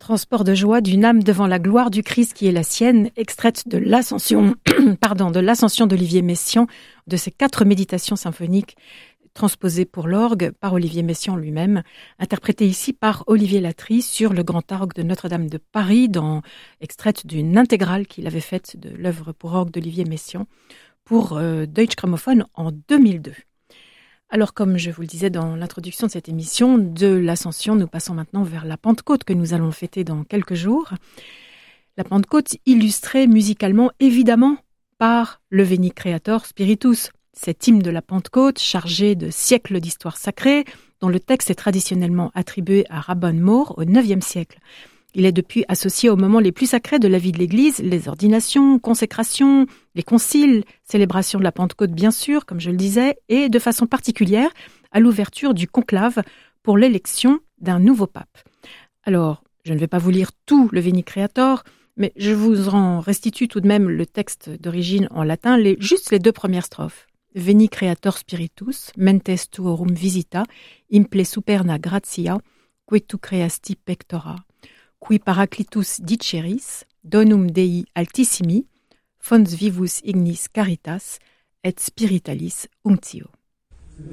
Transport de joie d'une âme devant la gloire du Christ qui est la sienne, extraite de l'Ascension, de l'Ascension d'Olivier Messiaen, de ses 4 méditations symphoniques transposées pour l'orgue par Olivier Messiaen lui-même, interprétées ici par Olivier Latry sur le grand orgue de Notre-Dame de Paris, extraite d'une intégrale qu'il avait faite de l'œuvre pour orgue d'Olivier Messiaen pour Deutsche Grammophon en 2002. Alors, comme je vous le disais dans l'introduction de cette émission, de l'Ascension, nous passons maintenant vers la Pentecôte que nous allons fêter dans quelques jours. La Pentecôte illustrée musicalement, évidemment, par le Veni Creator Spiritus, cet hymne de la Pentecôte chargé de siècles d'histoire sacrée, dont le texte est traditionnellement attribué à Rabban Mor au IXe siècle. Il est depuis associé aux moments les plus sacrés de la vie de l'Église, les ordinations, consécrations, les conciles, célébration de la Pentecôte bien sûr, comme je le disais, et de façon particulière à l'ouverture du conclave pour l'élection d'un nouveau pape. Alors, je ne vais pas vous lire tout le Veni Creator, mais je vous en restitue tout de même le texte d'origine en latin, juste les 2 premières strophes. Veni Creator Spiritus, mentes tuorum visita, imple superna gratia, que tu creasti pectora. Qui paraclitus diceris, donum Dei altissimi, fons vivus ignis caritas, et spiritualis unctio.